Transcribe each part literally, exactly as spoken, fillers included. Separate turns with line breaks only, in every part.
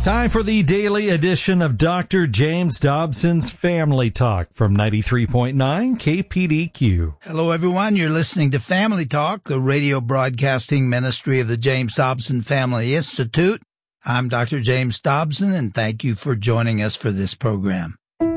Time for the daily edition of Doctor James Dobson's Family Talk from ninety-three point nine K P D Q.
Hello, everyone. You're listening to Family Talk, the radio broadcasting ministry of the James Dobson Family Institute. I'm Doctor James Dobson, and thank you for joining us for this program.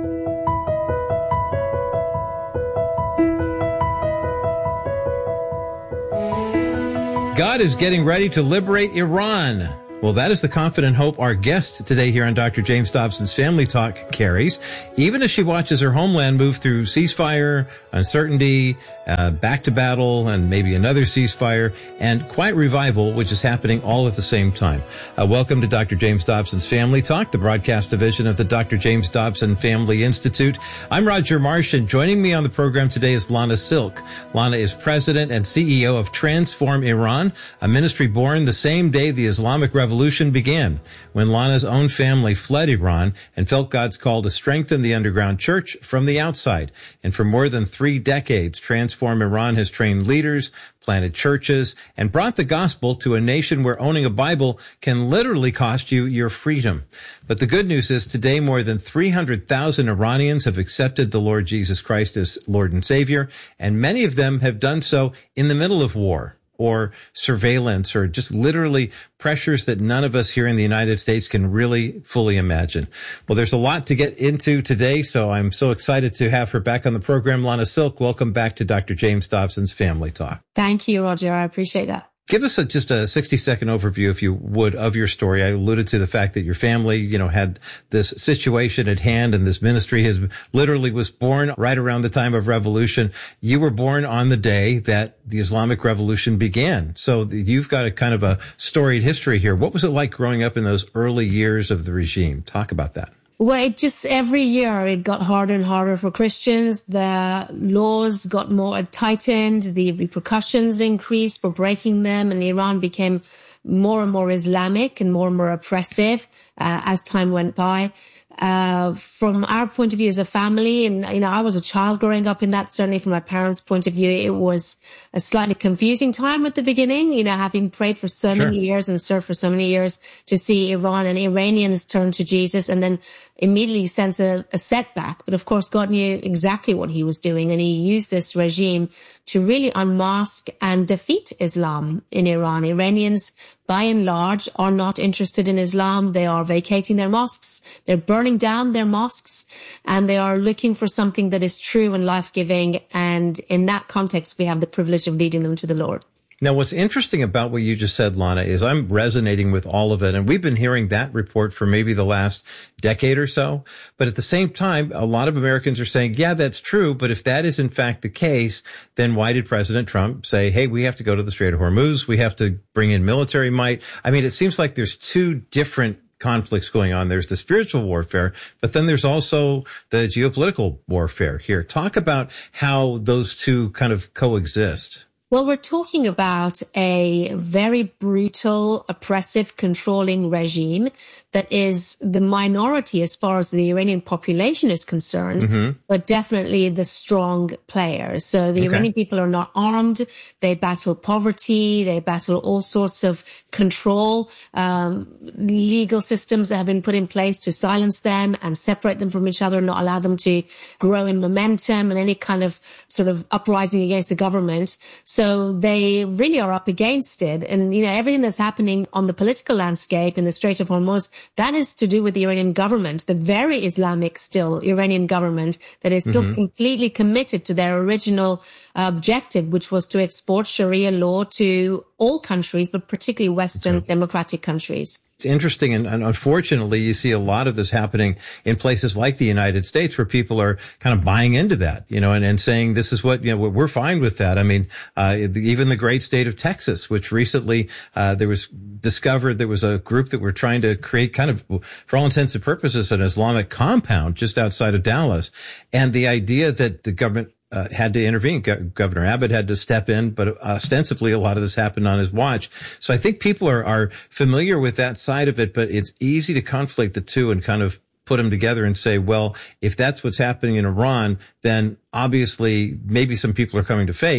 God is getting ready to liberate Iran. Well, that is the confident hope our guest today here on Doctor James Dobson's Family Talk carries, even as she watches her homeland move through ceasefire, uncertainty, uh, back to battle, and maybe another ceasefire, and quiet revival, which is happening all at the same time. Uh, welcome to Doctor James Dobson's Family Talk, the broadcast division of the Doctor James Dobson Family Institute. I'm Roger Marsh, and joining me on the program today is Lana Silk. Lana is president and C E O of Transform Iran, a ministry born the same day the Islamic Revolution began, when Lana's own family fled Iran and felt God's call to strengthen the underground church from the outside. And for more than three decades, Transform Iran has trained leaders, planted churches, and brought the gospel to a nation where owning a Bible can literally cost you your freedom. But the good news is today more than three hundred thousand Iranians have accepted the Lord Jesus Christ as Lord and Savior, and many of them have done so in the middle of war, or surveillance, or just literally pressures that none of us here in the United States can really fully imagine. Well, there's a lot to get into today, so I'm so excited to have her back on the program. Lana Silk, welcome back to Doctor James Dobson's Family Talk.
Thank you, Roger. I appreciate that.
Give us a, just a sixty-second overview, if you would, of your story. I alluded to the fact that your family, you know, had this situation at hand, and this ministry has literally was born right around the time of revolution. You were born on the day that the Islamic Revolution began. So you've got a kind of a storied history here. What was it like growing up in those early years of the regime? Talk about that.
Well, it just every year it got harder and harder for Christians. The laws got more tightened. The repercussions increased for breaking them. And Iran became more and more Islamic and more and more oppressive uh, as time went by. Uh, from our point of view as a family, and, you know, I was a child growing up in that, certainly from my parents' point of view, it was a slightly confusing time at the beginning, you know, having prayed for so
Sure.
many years and served for so many years to see Iran and Iranians turn to Jesus and then immediately sense a, a setback. But of course, God knew exactly what he was doing, and he used this regime to really unmask and defeat Islam in Iran. Iranians, by and large, are not interested in Islam. They are vacating their mosques. They're burning down their mosques, and they are looking for something that is true and life-giving. And in that context, we have the privilege of leading them to the Lord.
Now, what's interesting about what you just said, Lana, is I'm resonating with all of it. And we've been hearing that report for maybe the last decade or so. But at the same time, a lot of Americans are saying, yeah, that's true. But if that is in fact the case, then why did President Trump say, hey, we have to go to the Strait of Hormuz? We have to bring in military might. I mean, it seems like there's two different conflicts going on. There's the spiritual warfare, but then there's also the geopolitical warfare here. Talk about how those two kind of coexist.
Well, we're talking about a very brutal, oppressive, controlling regime that is the minority as far as the Iranian population is concerned, mm-hmm. but definitely the strong players. So the okay. Iranian people are not armed. They battle poverty. They battle all sorts of control, um, legal systems that have been put in place to silence them and separate them from each other, not allow them to grow in momentum and any kind of sort of uprising against the government. So they really are up against it. And, you know, everything that's happening on the political landscape in the Strait of Hormuz, that is to do with the Iranian government, the very Islamic still Iranian government that is still mm-hmm. completely committed to their original uh, objective, which was to export Sharia law to all countries, but particularly Western okay. democratic countries.
It's interesting, and, and unfortunately, you see a lot of this happening in places like the United States, where people are kind of buying into that, you know, and, and saying this is what, you know, we're fine with that. I mean, uh, even the great state of Texas, which recently uh, there was discovered there was a group that were trying to create kind of, for all intents and purposes, an Islamic compound just outside of Dallas, and the idea that the government Uh, had to intervene. Go- Governor Abbott had to step in, but ostensibly a lot of this happened on his watch. So I think people are, are familiar with that side of it, but it's easy to conflate the two and kind of put them together and say, well, if that's what's happening in Iran, then obviously maybe some people are coming to faith,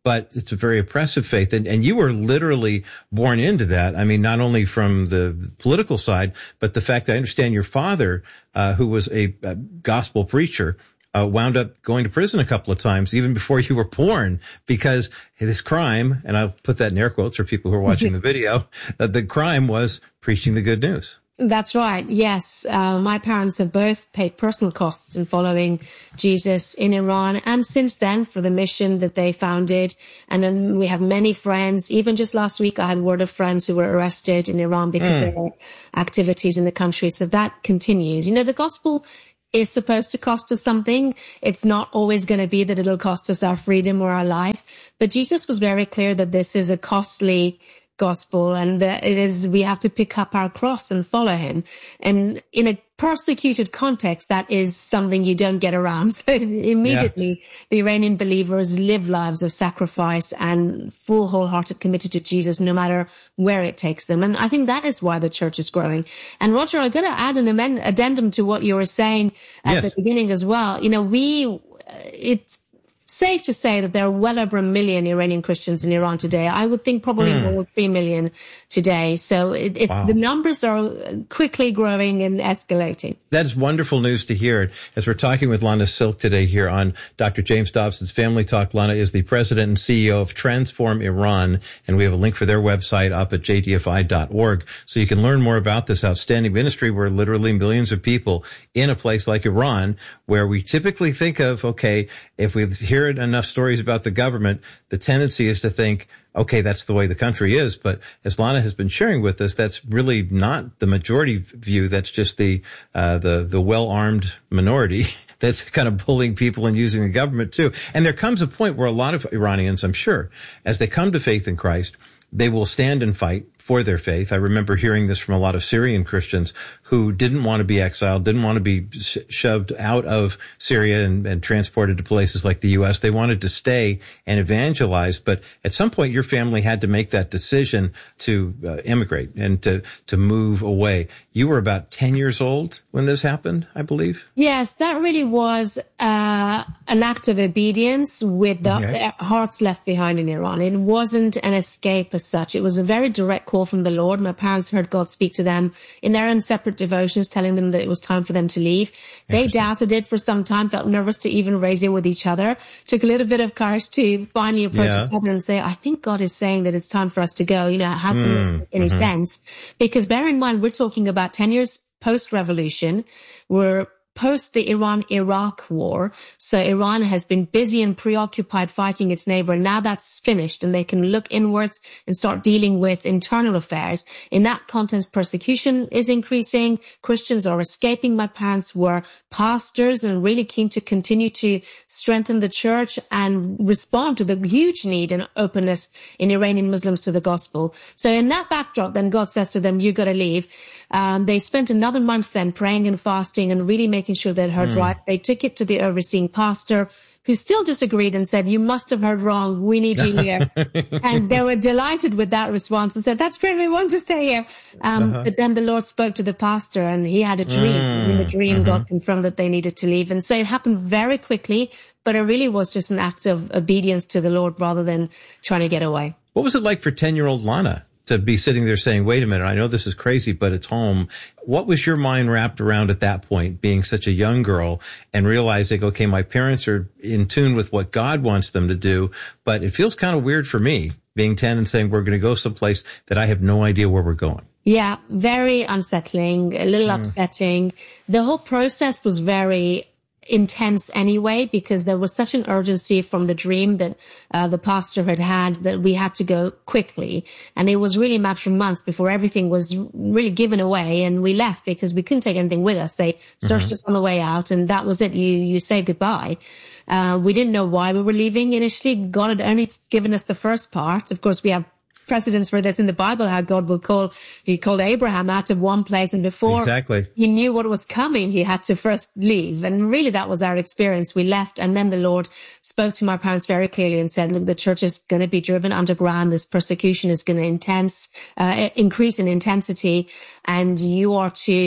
but it's a very oppressive faith. And, and you were literally born into that. I mean, not only from the political side, but the fact that I understand your father, uh, who was a, a gospel preacher, uh, wound up going to prison a couple of times, even before you were born, because his crime, and I'll put that in air quotes for people who are watching the video, that the crime was preaching the good news.
That's right. Yes. Uh, my parents have both paid personal costs in following Jesus in Iran. And since then, for the mission that they founded. And then we have many friends. Even just last week, I had word of friends who were arrested in Iran because mm. of their activities in the country. So that continues. You know, the gospel is supposed to cost us something. It's not always going to be that it'll cost us our freedom or our life. But Jesus was very clear that this is a costly gospel, and that it is, we have to pick up our cross and follow him. And in a persecuted context, that is something you don't get around. So immediately yeah. the Iranian believers live lives of sacrifice and full wholehearted committed to Jesus, no matter where it takes them. And I think that is why the church is growing. And Roger, I'm going to add an amend- addendum to what you were saying at yes. the beginning as well. You know, we, it's safe to say that there are well over a million Iranian Christians in Iran today. I would think probably mm. more than three million today. So it, it's wow. the numbers are quickly growing and escalating.
That's wonderful news to hear. As we're talking with Lana Silk today here on Doctor James Dobson's Family Talk. Lana is the president and C E O of Transform Iran, and we have a link for their website up at j d f i dot org. So you can learn more about this outstanding ministry where literally millions of people in a place like Iran, where we typically think of, okay, if we hear enough stories about the government, the tendency is to think, okay, that's the way the country is. But as Lana has been sharing with us, that's really not the majority view. That's just the, uh, the, the well-armed minority that's kind of bullying people and using the government too. And there comes a point where a lot of Iranians, I'm sure, as they come to faith in Christ, they will stand and fight for their faith. I remember hearing this from a lot of Syrian Christians who didn't want to be exiled, didn't want to be sh- shoved out of Syria and, and transported to places like the U S. They wanted to stay and evangelize. But at some point, your family had to make that decision to uh, immigrate and to, to move away. You were about ten years old when this happened, I believe?
Yes, that really was uh, an act of obedience with the okay. hearts left behind in Iran. It wasn't an escape as such. It was a very direct call from the Lord. My parents heard God speak to them in their own separate devotions, telling them that it was time for them to leave. They doubted it for some time, felt nervous to even raise it with each other. Took a little bit of courage to finally approach yeah. each other and say, I think God is saying that it's time for us to go. You know, how can mm, this make any mm-hmm. sense? Because bear in mind, we're talking about ten years post-revolution. We're post the Iran-Iraq war. So Iran has been busy and preoccupied fighting its neighbor. Now that's finished and they can look inwards and start dealing with internal affairs. In that context, persecution is increasing. Christians are escaping. My parents were pastors and really keen to continue to strengthen the church and respond to the huge need and openness in Iranian Muslims to the gospel. So in that backdrop, then God says to them, you got to leave. Um, they spent another month then praying and fasting and really making sure they'd heard mm. right. They took it to the overseeing pastor, who still disagreed and said, you must have heard wrong. We need you here. And they were delighted with that response and said, that's great. We want to stay here. Um, uh-huh. But then the Lord spoke to the pastor and he had a dream. Mm. In the dream, mm-hmm. God confirmed that they needed to leave. And so it happened very quickly, but it really was just an act of obedience to the Lord rather than trying to get away.
What was it like for ten-year-old Lana to be sitting there saying, wait a minute, I know this is crazy, but it's home? What was your mind wrapped around at that point, being such a young girl and realizing, okay, my parents are in tune with what God wants them to do, but it feels kind of weird for me being ten and saying, we're going to go someplace that I have no idea where we're going?
Yeah, very unsettling, a little mm. upsetting. The whole process was very intense anyway, because there was such an urgency from the dream that uh, the pastor had had that we had to go quickly. And it was really a matter of months before everything was really given away and we left because we couldn't take anything with us. They searched mm-hmm. us on the way out and that was it. You, you say goodbye. Uh, we didn't know why we were leaving initially. God had only given us the first part. Of course, we have precedents for this in the Bible, how God will call, he called Abraham out of one place and before
exactly.
he knew what was coming, he had to first leave. And really that was our experience. We left and then the Lord spoke to my parents very clearly and said, look, the church is going to be driven underground. This persecution is going to intense, uh, increase in intensity and you are to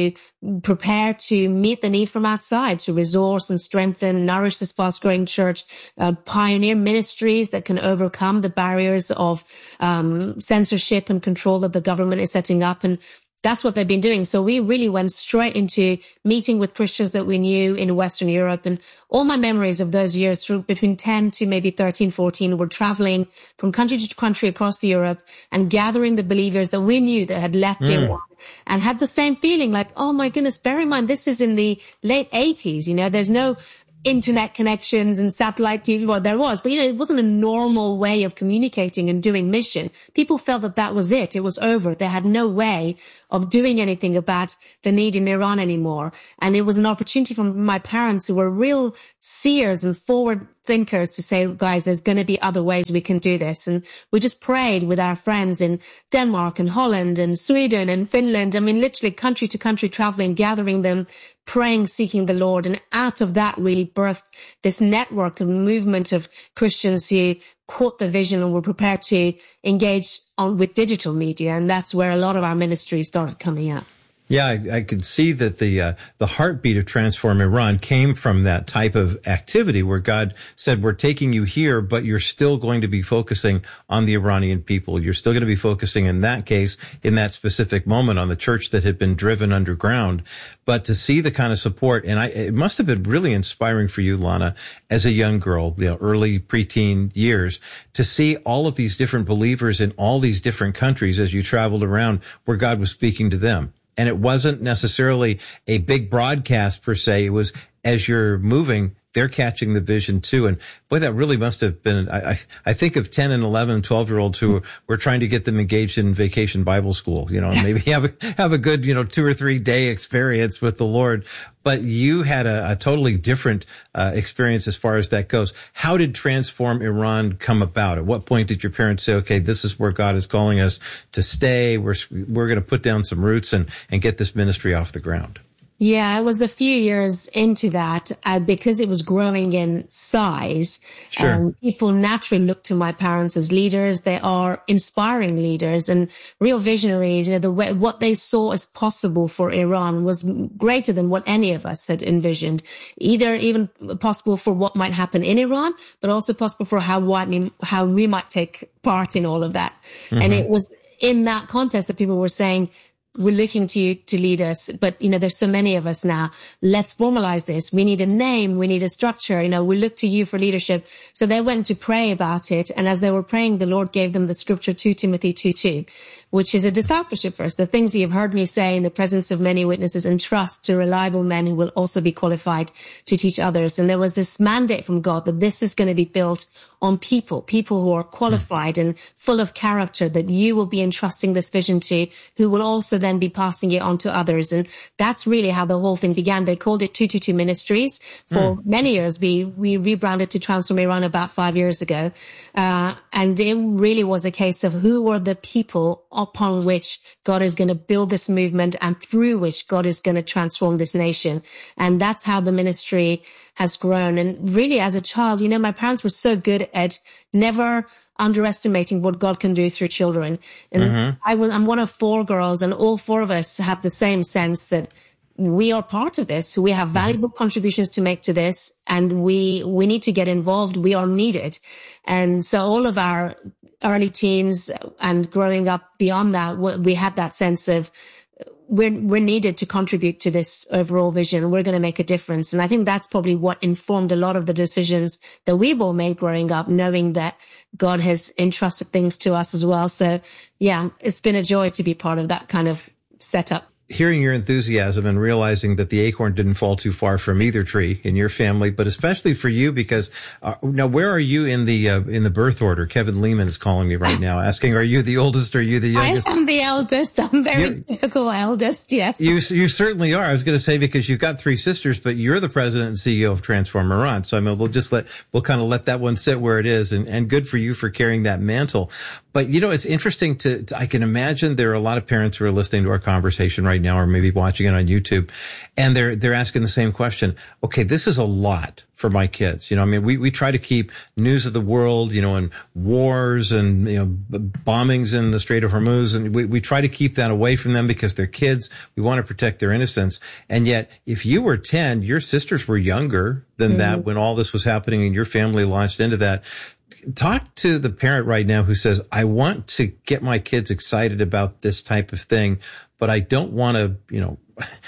prepare to meet the need from outside, to resource and strengthen, nourish this fast-growing church, uh, pioneer ministries that can overcome the barriers of um, censorship and control that the government is setting up. And that's what they've been doing. So we really went straight into meeting with Christians that we knew in Western Europe. And all my memories of those years, through between ten to maybe thirteen, fourteen, were traveling from country to country across Europe and gathering the believers that we knew that had left mm. Iran and had the same feeling like, oh my goodness, bear in mind, this is in the late eighties. You know, there's no internet connections and satellite T V. Well, there was, but you know, it wasn't a normal way of communicating and doing mission. People felt that that was it. It was over. They had no way of doing anything about the need in Iran anymore. And it was an opportunity for my parents, who were real seers and forward thinkers, to say, guys, there's going to be other ways we can do this. And we just prayed with our friends in Denmark and Holland and Sweden and Finland. I mean, literally country to country traveling, gathering them, praying, seeking the Lord. And out of that really birthed this network and movement of Christians who caught the vision and were prepared to engage on with digital media. And that's where a lot of our ministry started coming up.
Yeah, I, I could see that the uh, the heartbeat of Transform Iran came from that type of activity where God said, we're taking you here, but you're still going to be focusing on the Iranian people. You're still going to be focusing, in that case, in that specific moment, on the church that had been driven underground. But to see the kind of support, and I, it must have been really inspiring for you, Lana, as a young girl, you know, early preteen years, to see all of these different believers in all these different countries as you traveled around where God was speaking to them. And it wasn't necessarily a big broadcast per se. It was, as you're moving, they're catching the vision too. And boy, that really must have been, I, I, I think of ten and eleven and twelve year olds who were trying to get them engaged in vacation Bible school, you know, and maybe have a, have a good, you know, two or three day experience with the Lord. But you had a, a totally different uh, experience as far as that goes. How did Transform Iran come about? At what point did your parents say, okay, this is where God is calling us to stay. We're, we're going to put down some roots and, and get this ministry off the ground?
Yeah, it was a few years into that, uh, because it was growing in size.
Sure.
Um, people naturally look to my parents as leaders. They are inspiring leaders and real visionaries. You know, the way, what they saw as possible for Iran was greater than what any of us had envisioned. Either even possible for what might happen in Iran, but also possible for how we, how we might take part in all of that. Mm-hmm. And it was in that context that people were saying, we're looking to you to lead us, but, you know, there's so many of us now. Let's formalize this. We need a name. We need a structure. You know, we look to you for leadership. So they went to pray about it. And as they were praying, the Lord gave them the scripture, Second Timothy two two, which is a discipleship verse. The things you've heard me say in the presence of many witnesses, entrust to reliable men who will also be qualified to teach others. And there was this mandate from God that this is going to be built on people, people who are qualified mm. and full of character, that you will be entrusting this vision to, who will also then be passing it on to others. And that's really how the whole thing began. They called it two two two Ministries. For mm. many years, we, we rebranded to Transform Iran about five years ago. Uh, and it really was a case of who are the people upon which God is going to build this movement and through which God is going to transform this nation. And that's how the ministry has grown. And really, as a child, you know, my parents were so good at never underestimating what God can do through children. And mm-hmm. I, I'm one of four girls, and all four of us have the same sense that we are part of this. We have valuable mm-hmm. contributions to make to this, and we, we need to get involved. We are needed. And so all of our early teens and growing up beyond that, we had that sense of we're, we're needed to contribute to this overall vision. We're going to make a difference. And I think that's probably what informed a lot of the decisions that we've all made growing up, knowing that God has entrusted things to us as well. So yeah, it's been a joy to be part of that kind of setup.
Hearing your enthusiasm and realizing that the acorn didn't fall too far from either tree in your family, but especially for you, because uh, now where are you in the uh, in the birth order? Kevin Lehman is calling me right now, asking, "Are you the oldest or are you the youngest?"
I am the eldest. I'm very you're, typical eldest. Yes,
you you certainly are. I was going to say, because you've got three sisters, but you're the president and C E O of Transform Iran. So I mean, we'll just let we'll kind of let that one sit where it is, and and good for you for carrying that mantle. But, you know, it's interesting to, to, I can imagine there are a lot of parents who are listening to our conversation right now or maybe watching it on YouTube, and they're, they're asking the same question. Okay, this is a lot for my kids. You know, I mean, we, we try to keep news of the world, you know, and wars and, you know, bombings in the Strait of Hormuz. And we, we try to keep that away from them because they're kids. We want to protect their innocence. And yet, if you were ten, your sisters were younger than mm-hmm. that when all this was happening and your family launched into that. Talk to the parent right now who says, I want to get my kids excited about this type of thing, but I don't want to, you know,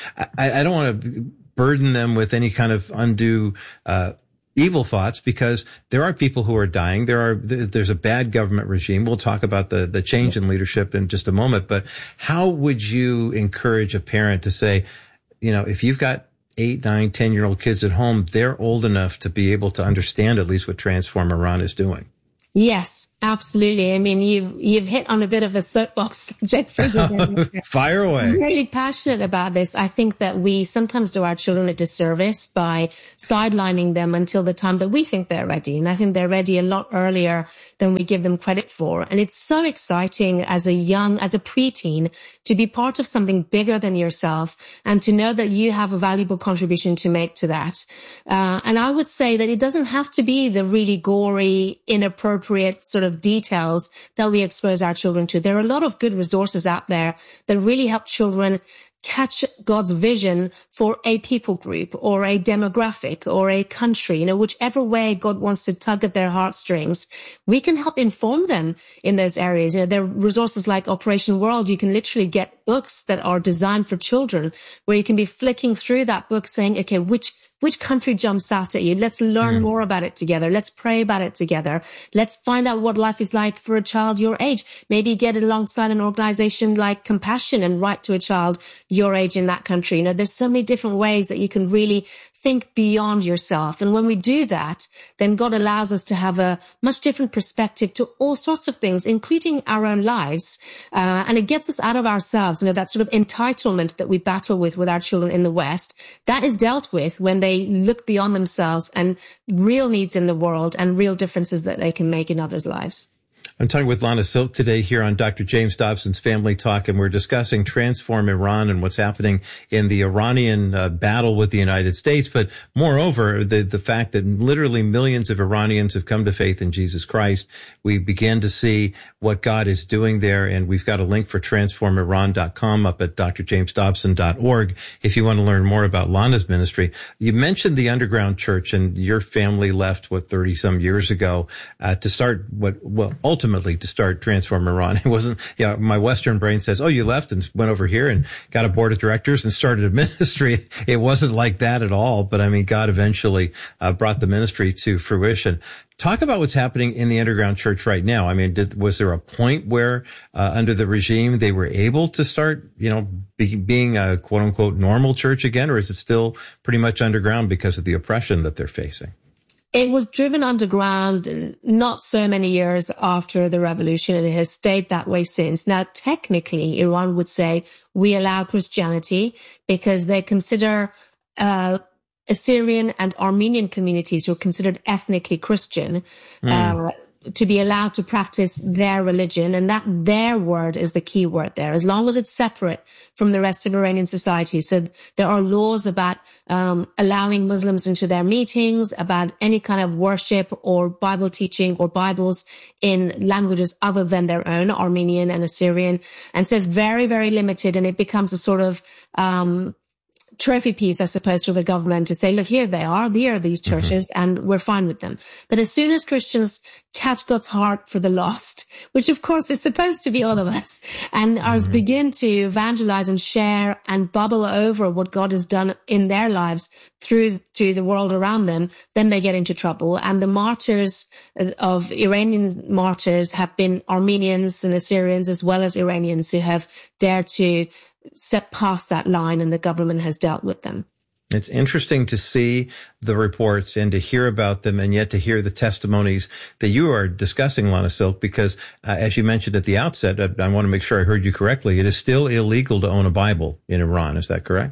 I, I don't want to burden them with any kind of undue, uh, evil thoughts, because there are people who are dying. There are, there's a bad government regime. We'll talk about the, the change in leadership in just a moment, but how would you encourage a parent to say, you know, if you've got eight, nine, ten year old kids at home, they're old enough to be able to understand at least what Transform Iran is doing?
Yes, absolutely. I mean, you've, you've hit on a bit of a soapbox subject for me.
Fire away.
I'm really passionate about this. I think that we sometimes do our children a disservice by sidelining them until the time that we think they're ready. And I think they're ready a lot earlier than we give them credit for. And it's so exciting as a young, as a preteen, to be part of something bigger than yourself and to know that you have a valuable contribution to make to that. Uh, and I would say that it doesn't have to be the really gory, inappropriate sort of details that we expose our children to. There are a lot of good resources out there that really help children catch God's vision for a people group or a demographic or a country, you know, whichever way God wants to tug at their heartstrings. We can help inform them in those areas. You know, there are resources like Operation World. You can literally get books that are designed for children where you can be flicking through that book saying, okay, which Which country jumps out at you? Let's learn mm. more about it together. Let's pray about it together. Let's find out what life is like for a child your age. Maybe get alongside an organization like Compassion and write to a child your age in that country. You know, there's so many different ways that you can really think beyond yourself. And when we do that, then God allows us to have a much different perspective to all sorts of things, including our own lives. Uh, and it gets us out of ourselves. You know, that sort of entitlement that we battle with with our children in the West, that is dealt with when they look beyond themselves and real needs in the world and real differences that they can make in others' lives.
I'm talking with Lana Silk today here on Doctor James Dobson's Family Talk, and we're discussing Transform Iran and what's happening in the Iranian uh, battle with the United States. But moreover, the, the fact that literally millions of Iranians have come to faith in Jesus Christ. We begin to see what God is doing there, and we've got a link for transform iran dot com up at d r james dobson dot org if you want to learn more about Lana's ministry. You mentioned the underground church, and your family left, what, thirty some years ago uh, to start what, well, ultimately to start Transform Iran. It wasn't, yeah, you know, my Western brain says, oh, you left and went over here and got a board of directors and started a ministry. It wasn't like that at all. But I mean, God eventually uh, brought the ministry to fruition. Talk about what's happening in the underground church right now. I mean, did, was there a point where, uh, under the regime, they were able to start, you know, be, being a quote unquote normal church again? Or is it still pretty much underground because of the oppression that they're facing?
It was driven underground not so many years after the revolution, and it has stayed that way since. Now, technically, Iran would say we allow Christianity because they consider uh Assyrian and Armenian communities who are considered ethnically Christian mm. uh to be allowed to practice their religion, and that their word is the key word there, as long as it's separate from the rest of Iranian society. So there are laws about um allowing Muslims into their meetings, about any kind of worship or Bible teaching or Bibles in languages other than their own, Armenian and Assyrian. And so it's very, very limited, and it becomes a sort of um trophy piece, I suppose, for the government to say, look, here they are, here are these churches, mm-hmm. and we're fine with them. But as soon as Christians catch God's heart for the lost, which of course is supposed to be all of us, and mm-hmm. ours begin to evangelize and share and bubble over what God has done in their lives through to the world around them, then they get into trouble. And the martyrs of Iranian martyrs have been Armenians and Assyrians as well as Iranians who have dared to step past that line, and the government has dealt with them.
It's interesting to see the reports and to hear about them, and yet to hear the testimonies that you are discussing, Lana Silk, because uh, as you mentioned at the outset, I, I want to make sure I heard you correctly. It is still illegal to own a Bible in Iran. Is that correct?
Yeah.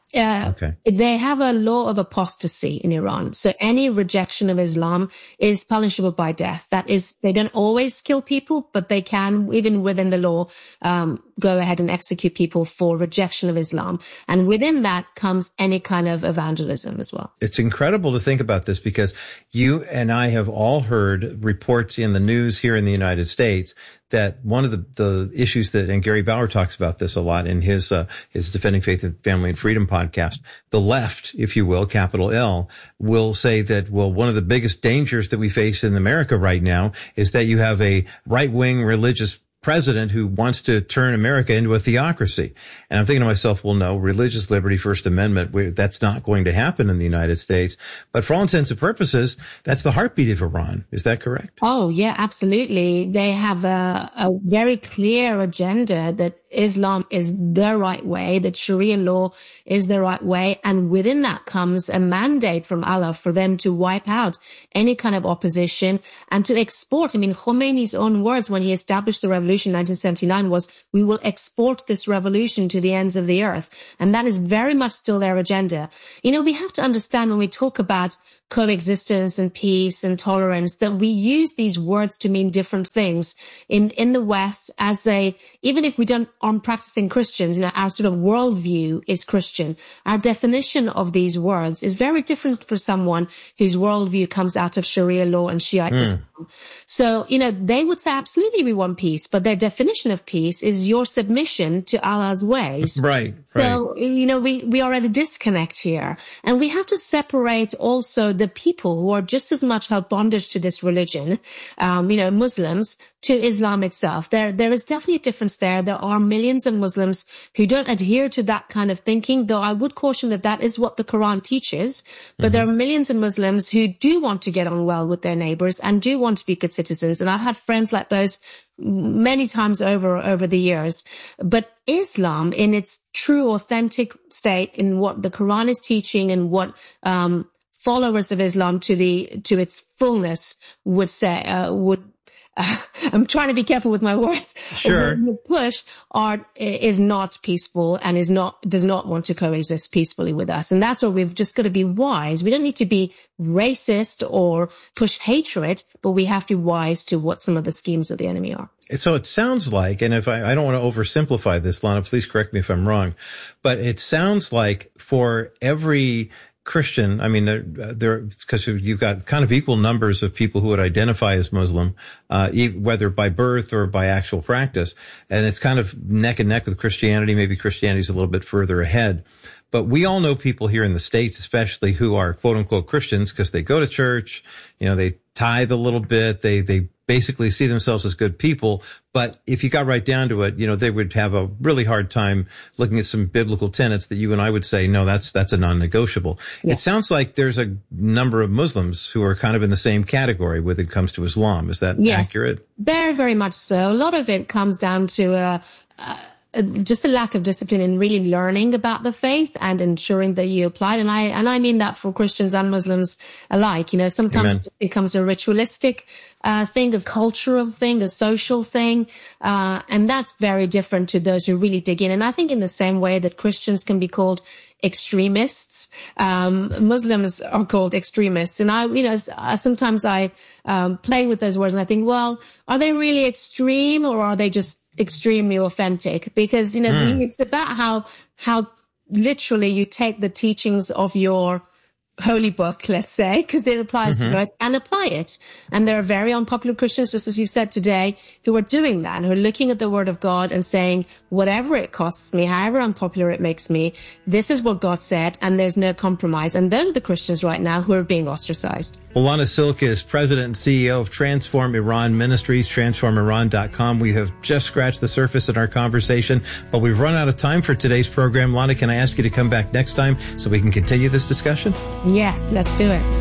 Uh,
okay.
They have a law of apostasy in Iran. So any rejection of Islam is punishable by death. That is, they don't always kill people, but they can, even within the law, um, go ahead and execute people for rejection of Islam. And within that comes any kind of evangelism as well.
It's incredible to think about this, because you and I have all heard reports in the news here in the United States that one of the, the issues that, and Gary Bauer talks about this a lot in his, uh, his Defending Faith and Family and Freedom podcast, the left, if you will, capital L, will say that, well, one of the biggest dangers that we face in America right now is that you have a right-wing religious president who wants to turn America into a theocracy. And I'm thinking to myself, well, no, religious liberty, First Amendment, that's not going to happen in the United States. But for all intents and purposes, that's the heartbeat of Iran. Is that correct?
Oh, yeah, absolutely. They have a, a very clear agenda that Islam is the right way, that Sharia law is the right way. And within that comes a mandate from Allah for them to wipe out any kind of opposition and to export. I mean, Khomeini's own words when he established the revolution in nineteen seventy-nine was, we will export this revolution to the ends of the earth. And that is very much still their agenda. You know, we have to understand when we talk about coexistence and peace and tolerance that we use these words to mean different things. In, in the West, as a, even if we don't, aren't practicing Christians, you know, our sort of worldview is Christian. Our definition of these words is very different for someone whose worldview comes out of Sharia law and Shiite mm. Islam. So, you know, they would say absolutely we want peace, but their definition of peace is your submission to Allah's ways.
Right,
right.
So,
you know, we, we are at a disconnect here. And we have to separate also the people who are just as much held bondage to this religion, um, you know, Muslims, to Islam itself. There, there is definitely a difference there. There are millions of Muslims who don't adhere to that kind of thinking, though I would caution that that is what the Quran teaches. But mm-hmm. there are millions of Muslims who do want to get on well with their neighbors and do want to be good citizens. And I've had friends like those many times over, over the years. But Islam, in its true, authentic state, in what the Quran is teaching and what, um, followers of Islam to the, to its fullness would say, uh, would, Uh, I'm trying to be careful with my words.
Sure.
The push are, is not peaceful and is not, does not want to coexist peacefully with us. And that's where we've just got to be wise. We don't need to be racist or push hatred, but we have to be wise to what some of the schemes of the enemy are.
So it sounds like, and if I, I don't want to oversimplify this, Lana, please correct me if I'm wrong, but it sounds like for every Christian, I mean, there, there, because you've got kind of equal numbers of people who would identify as Muslim, uh, whether by birth or by actual practice. And it's kind of neck and neck with Christianity. Maybe Christianity's a little bit further ahead. But we all know people here in the States, especially who are quote unquote Christians because they go to church, you know, they tithe a little bit. They, they basically see themselves as good people. But if you got right down to it, you know, they would have a really hard time looking at some biblical tenets that you and I would say, no, that's, that's a non-negotiable. Yeah. It sounds like there's a number of Muslims who are kind of in the same category when it comes to Islam. Is that
yes,
accurate?
Very, very much so. A lot of it comes down to, uh, uh just a lack of discipline in really learning about the faith and ensuring that you apply it. And I, and I mean that for Christians and Muslims alike. You know, sometimes Amen. It just becomes a ritualistic, uh, thing, a cultural thing, a social thing. Uh, and that's very different to those who really dig in. And I think in the same way that Christians can be called extremists, um, Muslims are called extremists. And I, you know, sometimes I, um, play with those words and I think, well, are they really extreme or are they just extremely authentic? Because, you know, mm. it's about how, how literally you take the teachings of your holy book, let's say, because it applies mm-hmm. to it, and apply it. And there are very unpopular Christians, just as you've said today, who are doing that, and who are looking at the word of God and saying, whatever it costs me, however unpopular it makes me, this is what God said, and there's no compromise. And those are the Christians right now who are being ostracized.
Well, Lana Silk is president and C E O of Transform Iran Ministries, transform iran dot com. We have just scratched the surface in our conversation, but we've run out of time for today's program. Lana, can I ask you to come back next time so we can continue this discussion?
Yes, let's do it.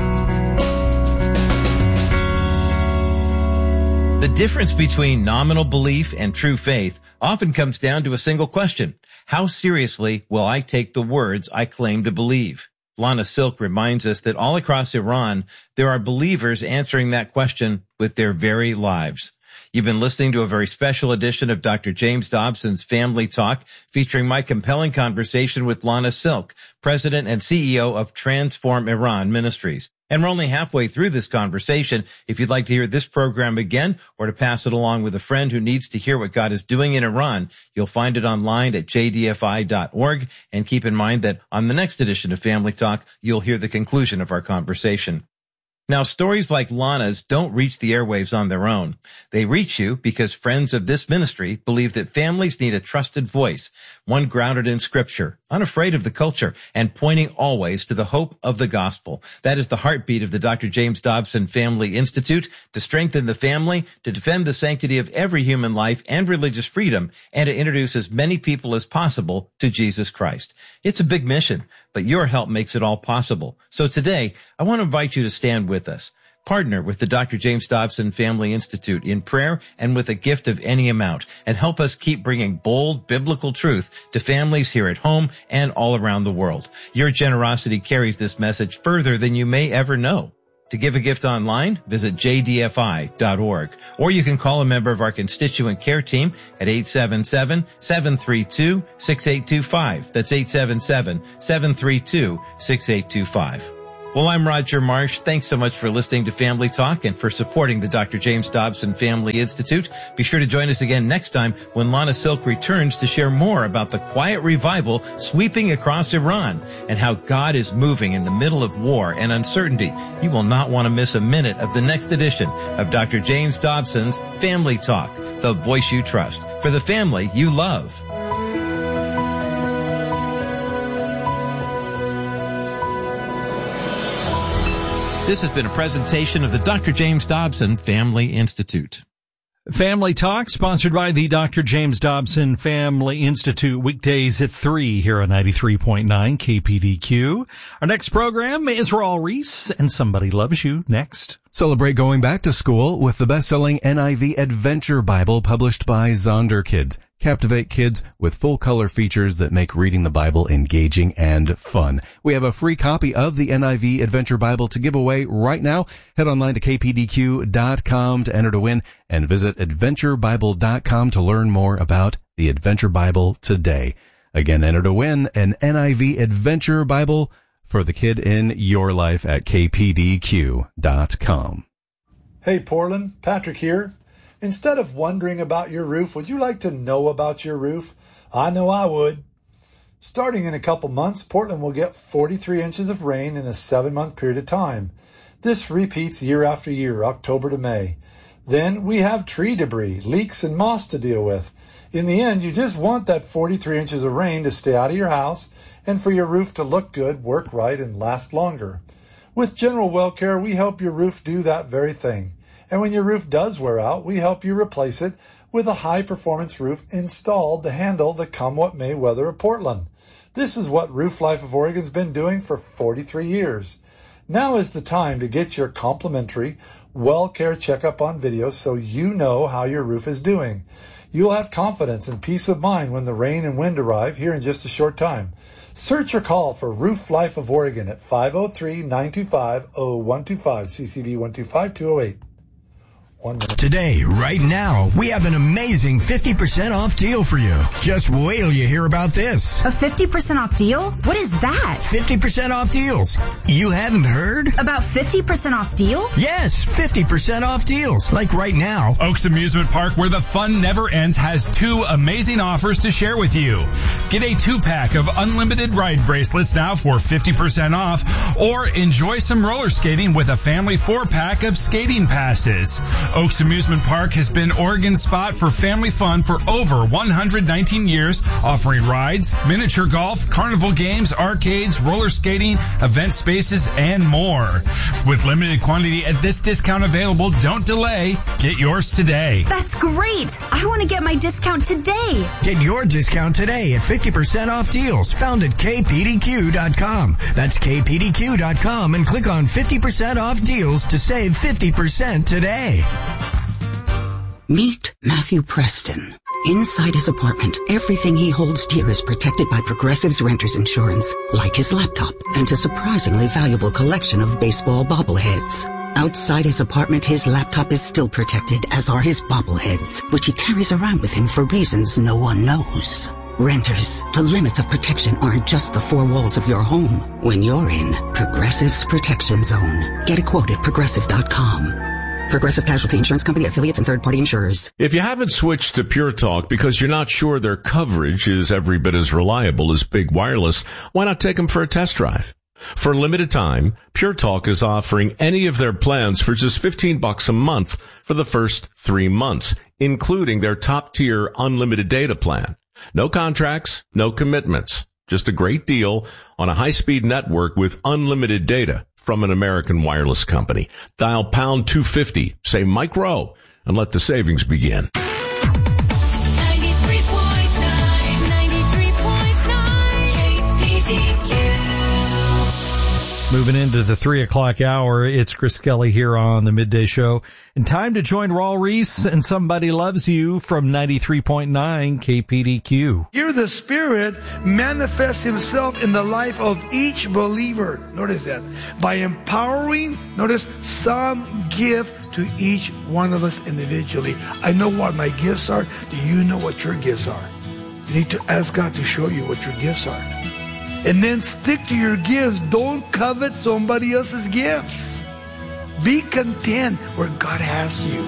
The difference between nominal belief and true faith often comes down to a single question. How seriously will I take the words I claim to believe? Lana Silk reminds us that all across Iran, there are believers answering that question with their very lives. You've been listening to a very special edition of Doctor James Dobson's Family Talk, featuring my compelling conversation with Lana Silk, President and C E O of Transform Iran Ministries. And we're only halfway through this conversation. If you'd like to hear this program again or to pass it along with a friend who needs to hear what God is doing in Iran, you'll find it online at j d f i dot org. And keep in mind that on the next edition of Family Talk, you'll hear the conclusion of our conversation. Now, stories like Lana's don't reach the airwaves on their own. They reach you because friends of this ministry believe that families need a trusted voice, one grounded in Scripture, unafraid of the culture, and pointing always to the hope of the gospel. That is the heartbeat of the Doctor James Dobson Family Institute, to strengthen the family, to defend the sanctity of every human life and religious freedom, and to introduce as many people as possible to Jesus Christ. It's a big mission, but your help makes it all possible. So today, I want to invite you to stand with us. Partner with the Doctor James Dobson Family Institute in prayer and with a gift of any amount, and help us keep bringing bold biblical truth to families here at home and all around the world. Your generosity carries this message further than you may ever know. To give a gift online, visit j d f i dot org, or you can call a member of our constituent care team at eight seven seven, seven three two, six eight two five. That's eight seven seven, seven three two, six eight two five. Well, I'm Roger Marsh. Thanks so much for listening to Family Talk and for supporting the Doctor James Dobson Family Institute. Be sure to join us again next time when Lana Silk returns to share more about the quiet revival sweeping across Iran and how God is moving in the middle of war and uncertainty. You will not want to miss a minute of the next edition of Doctor James Dobson's Family Talk, the voice you trust, for the family you love. This has been a presentation of the Doctor James Dobson Family Institute.
Family Talk, sponsored by the Doctor James Dobson Family Institute, weekdays at three here on ninety-three point nine K P D Q. Our next program is Raul Reese and Somebody Loves You next.
Celebrate going back to school with the best-selling N I V Adventure Bible published by Zonder Kids. Captivate kids with full-color features that make reading the Bible engaging and fun. We have a free copy of the N I V Adventure Bible to give away right now. Head online to k p d q dot com to enter to win and visit adventure bible dot com to learn more about the Adventure Bible today. Again, enter to win an N I V Adventure Bible for the kid in your life at k p d q dot com.
Hey, Portland, Patrick here. Instead of wondering about your roof, would you like to know about your roof? I know I would. Starting in a couple months, Portland will get forty-three inches of rain in a seven-month period of time. This repeats year after year, October to May. Then we have tree debris, leaks, and moss to deal with. In the end, you just want that forty-three inches of rain to stay out of your house and for your roof to look good, work right, and last longer. With General Well Care, we help your roof do that very thing. And when your roof does wear out, we help you replace it with a high-performance roof installed to handle the come-what-may weather of Portland. This is what Roof Life of Oregon's been doing for forty-three years. Now is the time to get your complimentary Well Care checkup on video so you know how your roof is doing. You'll have confidence and peace of mind when the rain and wind arrive here in just a short time. Search or call for Roof Life of Oregon at five oh three, nine two five, oh one two five, C C D one two five, two oh eight.
Today, right now, we have an amazing fifty percent off deal for you. Just wait till you hear about this.
A fifty percent off deal? What is that?
fifty percent off deals. You haven't heard?
About fifty percent off deal?
Yes, fifty percent off deals. Like right now.
Oaks Amusement Park, where the fun never ends, has two amazing offers to share with you. Get a two-pack of unlimited ride bracelets now for fifty percent off, or enjoy some roller skating with a family four-pack of skating passes. Oaks Amusement Park has been Oregon's spot for family fun for over one hundred nineteen years, offering rides, miniature golf, carnival games, arcades, roller skating, event spaces, and more. With limited quantity at this discount available, don't delay. Get yours today.
That's great. I want to get my discount today.
Get your discount today at fifty percent off deals found at k p d q dot com. That's k p d q dot com and click on fifty percent off deals to save fifty percent today.
Meet Matthew Preston. Inside his apartment, everything he holds dear is protected by Progressive's Renter's Insurance, like his laptop and a surprisingly valuable collection of baseball bobbleheads. Outside his apartment, his laptop is still protected, as are his bobbleheads, which he carries around with him for reasons no one knows. Renters, the limits of protection aren't just the four walls of your home. When you're in Progressive's Protection Zone, get a quote at progressive dot com. Progressive Casualty Insurance Company, affiliates, and third-party insurers.
If you haven't switched to Pure Talk because you're not sure their coverage is every bit as reliable as Big Wireless, why not take them for a test drive? For a limited time, Pure Talk is offering any of their plans for just fifteen bucks a month for the first three months, including their top-tier unlimited data plan. No contracts, no commitments. Just a great deal on a high-speed network with unlimited data from an American wireless company. Dial pound two fifty, say Mike Rowe, and let the savings begin.
ninety-three point nine, ninety-three point nine K P D Q.
Moving into the three o'clock hour, it's Chris Kelly here on the Midday Show. And time to join Raul Reese and Somebody Loves You from ninety-three point nine K P D Q.
Here the Spirit manifests himself in the life of each believer. Notice that. By empowering, notice, some gift to each one of us individually. I know what my gifts are. Do you know what your gifts are? You need to ask God to show you what your gifts are. And then stick to your gifts. Don't covet somebody else's gifts. Be content where God has you.